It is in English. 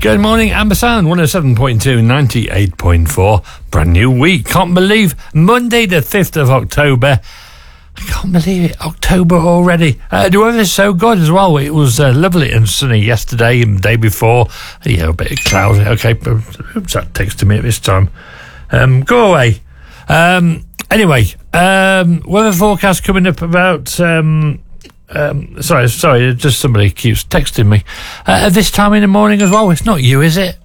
Good morning, Amber Sound, 107.2, 98.4. Brand new week. Can't believe Monday the 5th of October. I can't believe it. October already. The weather's so good as well. It was lovely and sunny yesterday and the day before. Yeah, a bit of clouds. Okay, oops, that texted me at this time. Go away. Anyway, weather forecast coming up about... sorry, just somebody keeps texting me. At this time in the morning as well. It's not you, is it?